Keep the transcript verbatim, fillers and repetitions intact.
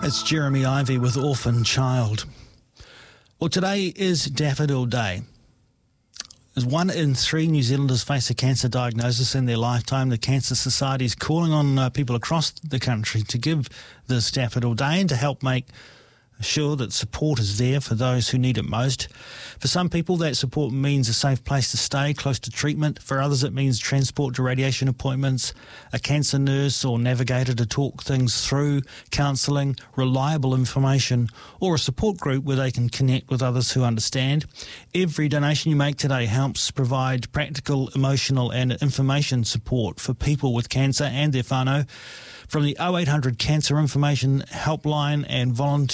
It's Jeremy Ivey with Orphan Child. Well, today is Daffodil Day. As one in three New Zealanders face a cancer diagnosis in their lifetime, the Cancer Society is calling on uh, people across the country to give this Daffodil Day and to help make sure that support is there for those who need it most. For some people, that support means a safe place to stay, close to treatment. For others, it means transport to radiation appointments, a cancer nurse or navigator to talk things through, counselling, reliable information, or a support group where they can connect with others who understand. Every donation you make today helps provide practical, emotional and information support for people with cancer and their whānau. From the oh eight hundred Cancer Information Helpline and volunteer